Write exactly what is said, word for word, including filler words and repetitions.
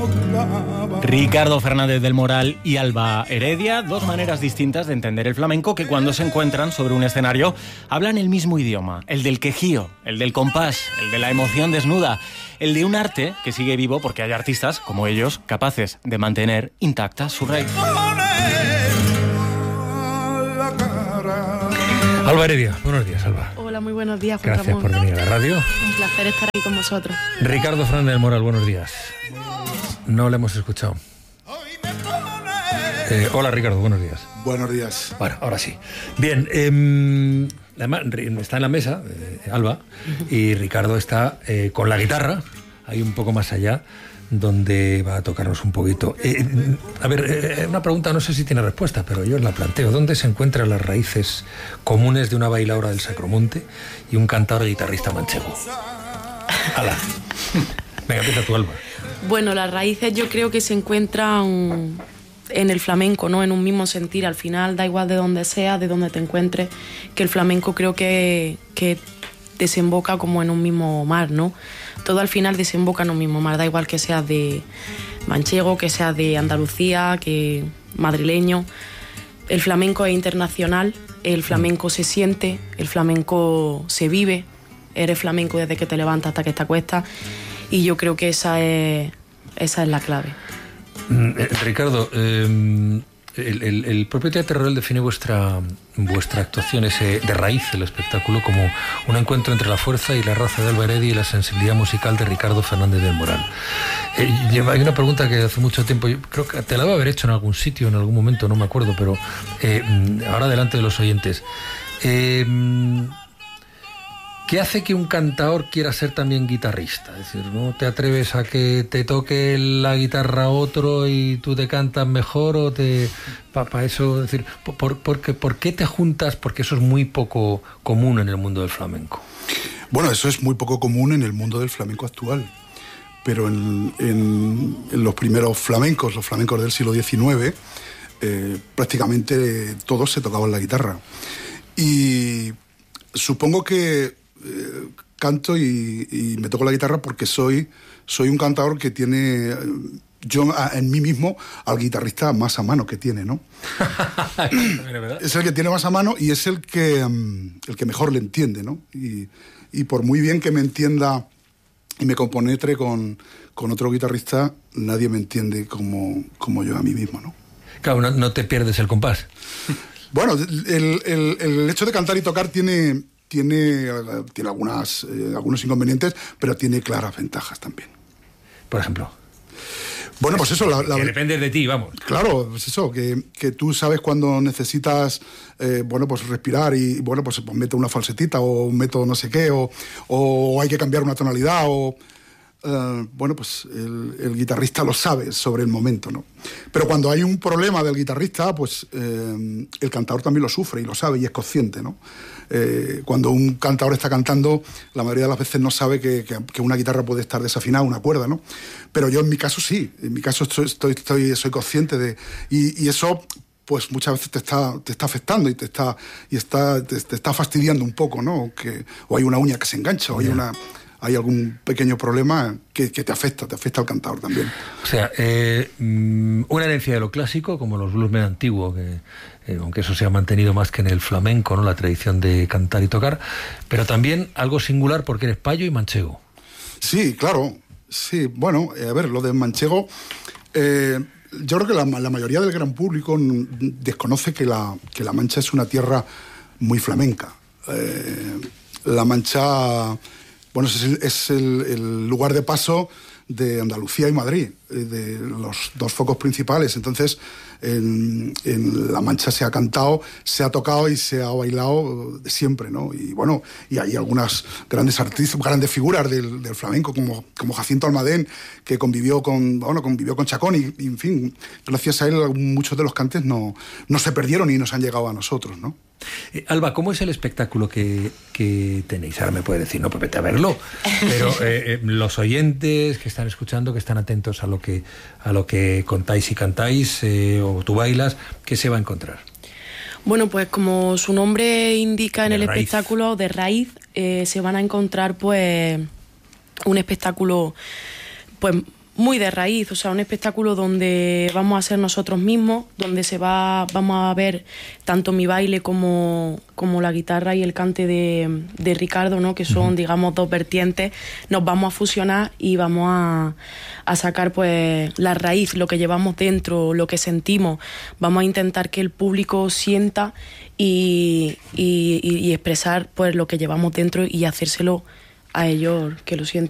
Ricardo Fernández del Moral y Alba Heredia, dos maneras distintas de entender el flamenco que cuando se encuentran sobre un escenario hablan el mismo idioma, el del quejío, el del compás, el de la emoción desnuda, el de un arte que sigue vivo porque hay artistas como ellos capaces de mantener intacta su raíz. Alba Heredia, buenos días, Alba. Hola, muy buenos días, Juan Gracias Ramón. por venir a la radio. Un placer estar aquí con vosotros. Ricardo Fernández del Moral, buenos días. No le hemos escuchado. Eh, hola, Ricardo, buenos días. Buenos días. Bueno, ahora sí. Bien, eh, además, está en la mesa, eh, Alba, y Ricardo está eh, con la guitarra, ahí un poco más allá, donde va a tocarnos un poquito. Eh, a ver, eh, una pregunta, no sé si tiene respuesta, pero yo os la planteo. ¿Dónde se encuentran las raíces comunes de una bailaora del Sacromonte y un cantador y guitarrista manchego? ¡Hala! Venga, empieza tú, Alba. Bueno, las raíces yo creo que se encuentran en el flamenco, ¿no? En un mismo sentir. Al final, da igual de donde sea, de donde te encuentres, que el flamenco creo que, que desemboca como en un mismo mar, ¿no? Todo al final desemboca en un mismo mar, da igual que seas de manchego, que seas de Andalucía, que madrileño. El flamenco es internacional, el flamenco se siente, el flamenco se vive, eres flamenco desde que te levantas hasta que te acuestas, y yo creo que esa es, esa es la clave. Eh, Ricardo, eh, el, el, el propio Teatro Real define vuestra, vuestra actuación ese, de raíz, el espectáculo, como un encuentro entre la fuerza y la raza de Alba Heredia y la sensibilidad musical de Ricardo Fernández del Moral. Eh, hay una pregunta que hace mucho tiempo, yo creo que te la voy a haber hecho en algún sitio, en algún momento, no me acuerdo, pero eh, ahora delante de los oyentes. Eh, ¿Qué hace que un cantador quiera ser también guitarrista? Es decir, ¿no te atreves a que te toque la guitarra otro y tú te cantas mejor o te... Para pa eso, es decir, por, por, ¿por qué te juntas? Porque eso es muy poco común en el mundo del flamenco. Bueno, eso es muy poco común en el mundo del flamenco actual. Pero en, en, en los primeros flamencos, los flamencos del siglo diecinueve, eh, prácticamente todos se tocaban la guitarra. Y supongo que Eh, canto y, y me toco la guitarra porque soy, soy un cantador que tiene, yo a, en mí mismo, al guitarrista más a mano que tiene, ¿no? Es el que tiene más a mano y es el que, um, el que mejor le entiende, ¿no? Y, y por muy bien que me entienda y me compenetre con, con otro guitarrista, nadie me entiende como, como yo a mí mismo, ¿no? Claro, no, no te pierdes el compás. Bueno, el, el, el hecho de cantar y tocar tiene... Tiene, tiene algunas, eh, algunos inconvenientes, pero tiene claras ventajas también. Por ejemplo. Bueno, pues eso... La, la, que depende de ti, vamos. Claro, pues eso, que, que tú sabes cuando necesitas, eh, bueno, pues respirar y, bueno, pues, pues meto una falsetita o meto no sé qué, o, o hay que cambiar una tonalidad, o... Uh, bueno, pues el, el guitarrista lo sabe sobre el momento, ¿no? Pero cuando hay un problema del guitarrista, pues eh, el cantador también lo sufre y lo sabe y es consciente, ¿no? Eh, cuando un cantador está cantando, la mayoría de las veces no sabe que, que, que una guitarra puede estar desafinada, una cuerda, ¿no? Pero yo en mi caso sí, en mi caso estoy, estoy, estoy soy consciente de... Y, y eso... pues muchas veces te está, te está afectando y te está, y está, te, te está fastidiando un poco, ¿no? Que, o hay una uña que se engancha, o hay una... hay algún pequeño problema que, que te afecta, te afecta al cantador también. O sea, eh, una herencia de lo clásico, como los bluesmen antiguos, que eh, aunque eso se ha mantenido más que en el flamenco, ¿no? La tradición de cantar y tocar, pero también algo singular porque eres payo y manchego. Sí, claro, sí, bueno, eh, a ver, lo de manchego, eh, yo creo que la, la mayoría del gran público desconoce que la, que la Mancha es una tierra muy flamenca. Eh, la Mancha... Bueno, es, el, es el, el lugar de paso de Andalucía y Madrid, de los dos focos principales. Entonces, en, en La Mancha se ha cantado, se ha tocado y se ha bailado de siempre, ¿no? Y bueno, y hay algunas grandes artistas, grandes figuras del, del flamenco, como, como Jacinto Almadén, que convivió con, bueno, convivió con Chacón y, y, en fin, gracias a él muchos de los cantes no, no se perdieron y nos han llegado a nosotros, ¿no? Eh, Alba, ¿cómo es el espectáculo que, que tenéis? Ahora me puede decir, no, pues vete a verlo. Pero eh, eh, los oyentes que están escuchando, que están atentos a lo que, a lo que contáis y cantáis, eh, o tú bailas, ¿qué se va a encontrar? Bueno, pues como su nombre indica en de el raíz. espectáculo, de raíz, eh, se van a encontrar pues un espectáculo pues muy de raíz, o sea, un espectáculo donde vamos a ser nosotros mismos, donde se va, vamos a ver tanto mi baile como, como la guitarra y el cante de, de Ricardo, ¿no? Que son, uh-huh. digamos, dos vertientes. Nos vamos a fusionar y vamos a, a sacar pues la raíz, lo que llevamos dentro, lo que sentimos. Vamos a intentar que el público sienta y, y, y expresar pues lo que llevamos dentro y hacérselo a ellos que lo sientan.